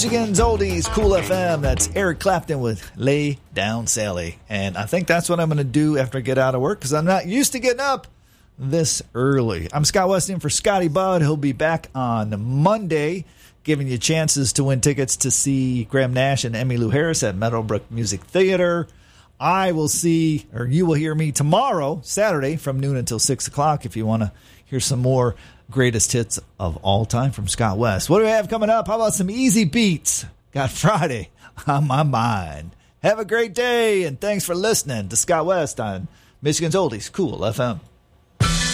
Michigan's Oldies, Cool FM. That's Eric Clapton with Lay Down Sally. And I think that's what I'm going to do after I get out of work because I'm not used to getting up this early. I'm Scott Weston for Scotty Budd. He'll be back on Monday giving you chances to win tickets to see Graham Nash and Emmylou Harris at Meadowbrook Music Theater. I will see, or you will hear me tomorrow, Saturday, from noon until 6 o'clock if you want to hear some more greatest hits of all time from Scott West. What do we have coming up? How about some easy beats? Got Friday on my mind. Have a great day, and thanks for listening to Scott West on Michigan's Oldies, Cool FM.